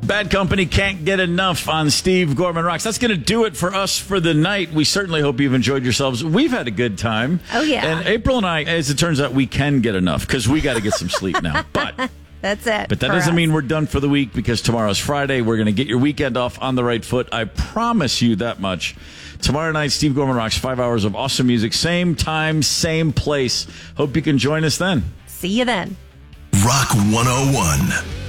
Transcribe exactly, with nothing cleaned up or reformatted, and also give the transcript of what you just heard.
Bad Company, Can't Get Enough on Steve Gorman Rocks. That's going to do it for us for the night. We certainly hope you've enjoyed yourselves. We've had a good time. Oh, yeah. And April and I, as it turns out, we can get enough because we got to get some sleep now. But that's it. But that for doesn't us. mean we're done for the week because tomorrow's Friday. We're going to get your weekend off on the right foot. I promise you that much. Tomorrow night, Steve Gorman Rocks, five hours of awesome music. Same time, same place. Hope you can join us then. See you then. Rock one oh one.